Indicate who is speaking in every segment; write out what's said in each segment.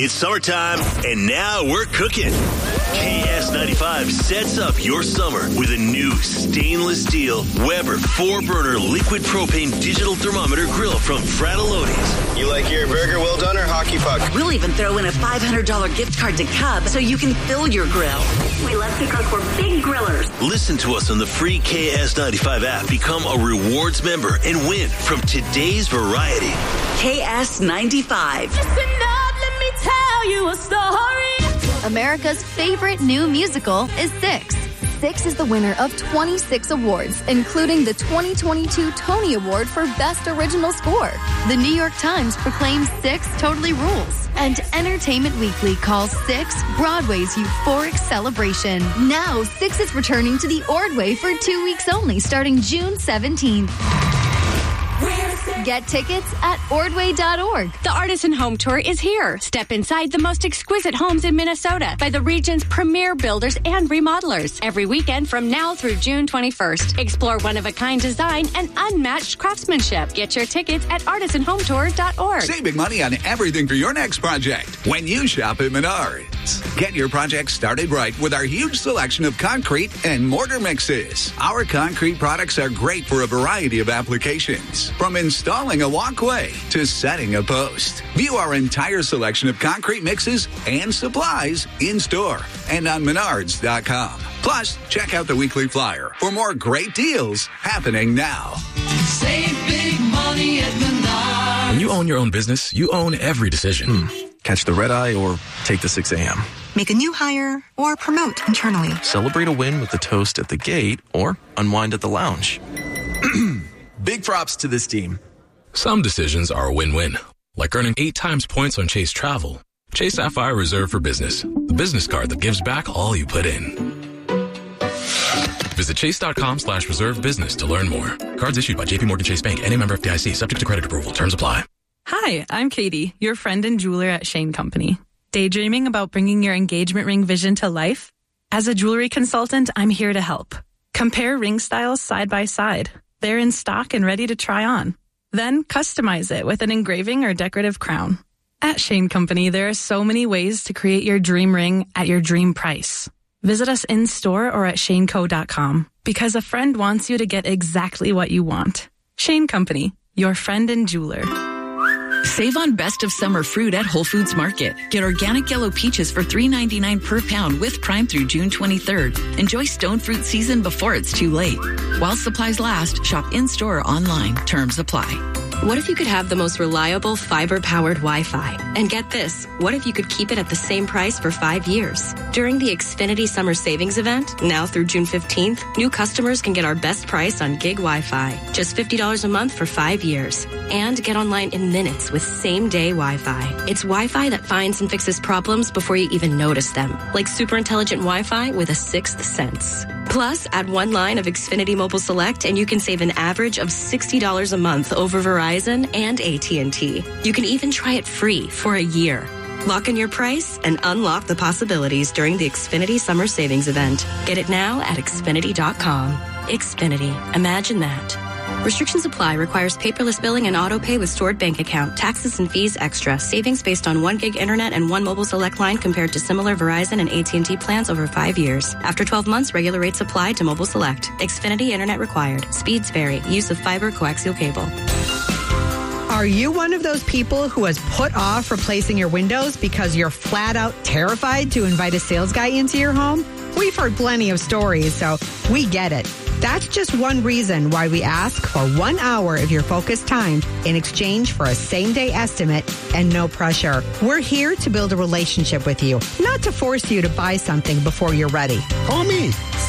Speaker 1: It's summertime, and now we're cooking. KS95 sets up your summer with a new stainless steel Weber 4-burner liquid propane digital thermometer grill from Fratelloni's.
Speaker 2: You like your burger well done or hockey puck?
Speaker 3: We'll even throw in a $500 gift card to Cub so you can fill your grill.
Speaker 4: We love to cook. We're big grillers.
Speaker 1: Listen to us on the free KS95 app. Become a rewards member and win from today's variety.
Speaker 3: KS95.
Speaker 4: Listen up, let me tell you a story.
Speaker 5: America's favorite new musical is Six. Six is the winner of 26 awards, including the 2022 Tony Award for Best Original Score. The New York Times proclaims Six totally rules, and Entertainment Weekly calls Six Broadway's euphoric celebration. Now, Six is returning to the Ordway for 2 weeks only, starting June 17th. Get tickets at ordway.org.
Speaker 6: The Artisan Home Tour is here. Step inside the most exquisite homes in Minnesota by the region's premier builders and remodelers. Every weekend from now through June 21st. Explore one-of-a-kind design and unmatched craftsmanship. Get your tickets at artisanhometour.org.
Speaker 7: Saving money on everything for your next project when you shop at Menards. Get your project started right with our huge selection of concrete and mortar mixes. Our concrete products are great for a variety of applications, from installing a walkway to setting a post. View our entire selection of concrete mixes and supplies in store and on Menards.com. Plus, check out the weekly flyer for more great deals happening now.
Speaker 8: Save big money at Menards.
Speaker 9: When you own your own business, you own every decision.
Speaker 10: Catch the red eye or take the 6 a.m.
Speaker 11: Make a new hire or promote internally.
Speaker 10: Celebrate a win with the toast at the gate or unwind at the lounge. Big props to this team.
Speaker 9: Some decisions are a win-win, like earning 8 times points on Chase Travel. Chase Sapphire Reserve for Business, the business card that gives back all you put in. Visit chase.com/reserve business to learn more. Cards issued by JPMorgan Chase Bank, NA member FDIC, subject to credit approval. Terms apply.
Speaker 12: Hi, I'm Katie, your friend and jeweler at Shane Company. Daydreaming about bringing your engagement ring vision to life? As a jewelry consultant, I'm here to help. Compare ring styles side by side. They're in stock and ready to try on. Then customize it with an engraving or decorative crown. At Shane Company, there are so many ways to create your dream ring at your dream price. Visit us in-store or at shaneco.com because a friend wants you to get exactly what you want. Shane Company, your friend and jeweler.
Speaker 13: Save on best of summer fruit at Whole Foods Market. Get organic yellow peaches for $3.99 per pound with Prime through June 23rd. Enjoy stone fruit season before it's too late. While supplies last, shop in-store or online. Terms apply.
Speaker 14: What if you could have the most reliable fiber-powered Wi-Fi? And get this, what if you could keep it at the same price for 5 years? During the Xfinity Summer Savings Event, now through June 15th, new customers can get our best price on gig Wi-Fi. Just $50 a month for 5 years. And get online in minutes with same-day Wi-Fi. It's Wi-Fi that finds and fixes problems before you even notice them. Like super intelligent Wi-Fi with a sixth sense. Plus, add one line of Xfinity Mobile Select and you can save an average of $60 a month over Verizon and AT&T. You can even try it free for a year. Lock in your price and unlock the possibilities during the Xfinity Summer Savings Event. Get it now at Xfinity.com. Xfinity. Imagine that. Restrictions apply. Requires paperless billing and auto pay with stored bank account. Taxes and fees extra. Savings based on 1 gig internet and 1 mobile select line compared to similar Verizon and AT&T plans over 5 years. After 12 months, regular rates apply to mobile select. Xfinity internet required. Speeds vary. Use of fiber coaxial cable.
Speaker 15: Are you one of those people who has put off replacing your windows because you're flat out terrified to invite a sales guy into your home? We've heard plenty of stories, so we get it. That's just one reason why we ask for 1 hour of your focused time in exchange for a same-day estimate and no pressure. We're here to build a relationship with you, not to force you to buy something before you're ready.
Speaker 16: Call me.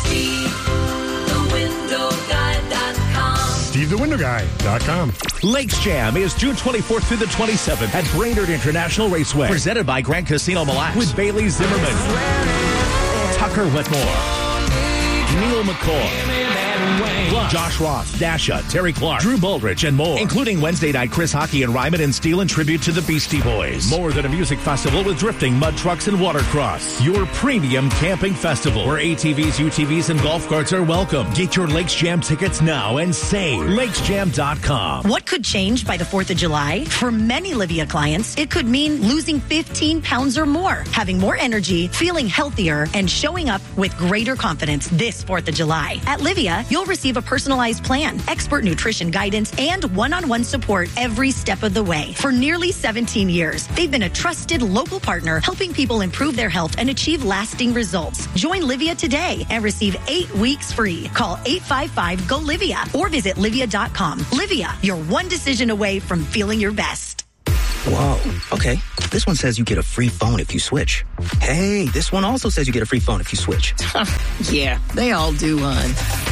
Speaker 17: SteveTheWindowGuy.com.
Speaker 18: Lakes Jam is June 24th through the 27th at Brainerd International Raceway. Presented by Grand Casino Mille Lacs. With Bailey Zimmerman, Tucker Whitmore, Neil McCoy, and Wayne. Plus, Josh Ross, Dasha, Terry Clark, Drew Baldrige, and more. Including Wednesday night Chris Hockey and Ryman and Steel in tribute to the Beastie Boys. More than a music festival with drifting, mud trucks, and watercross. Your premium camping festival where ATVs, UTVs, and golf carts are welcome. Get your Lakes Jam tickets now and save. LakesJam.com.
Speaker 16: What could change by the 4th of July? For many Livia clients, it could mean losing 15 pounds or more, having more energy, feeling healthier, and showing up with greater confidence this 4th of July. At Livia, you'll receive a personalized plan, expert nutrition guidance, and one-on-one support every step of the way. For nearly 17 years, they've been a trusted local partner helping people improve their health and achieve lasting results. Join Livia today and receive 8 weeks free. Call 855-GO-LIVIA or visit Livia.com. Livia, you're one decision away from feeling your best.
Speaker 19: Whoa, okay. This one says you get a free phone if you switch. Hey, this one also says you get a free phone if you switch.
Speaker 20: Yeah, they all do, hon.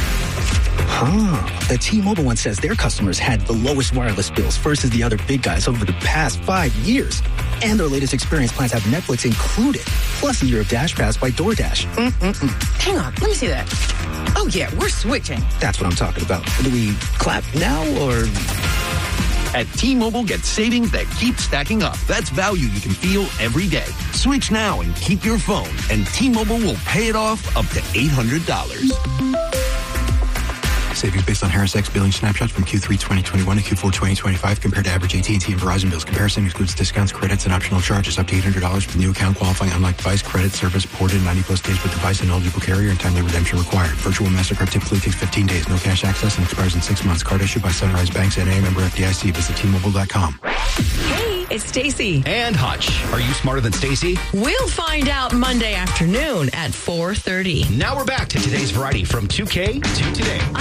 Speaker 19: The T-Mobile one says their customers had the lowest wireless bills versus the other big guys over the past 5 years. And their latest experience plans have Netflix included, plus a year of Dash Pass by DoorDash.
Speaker 20: Hang on, let me see that. Oh, yeah, we're switching.
Speaker 19: That's what I'm talking about. Do we clap now or...
Speaker 21: At T-Mobile, get savings that keep stacking up. That's value you can feel every day. Switch now and keep your phone, and T-Mobile will pay it off up to $800.
Speaker 22: Savings based on Harris X billing snapshots from Q3 2021 to Q4 2025 compared to average AT&T and Verizon bills. Comparison excludes discounts, credits, and optional charges up to $800 for new account qualifying unlike device credit service ported 90-plus days with device and eligible carrier and timely redemption required. Virtual MasterCard typically takes 15 days. No cash access and expires in 6 months. Card issued by Sunrise Banks N.A. member FDIC. Visit T-Mobile.com.
Speaker 23: Hey, it's Stacy.
Speaker 24: And Hutch. Are you smarter than Stacy?
Speaker 23: We'll find out Monday afternoon at 4:30.
Speaker 24: Now we're back to today's variety from 2K to today.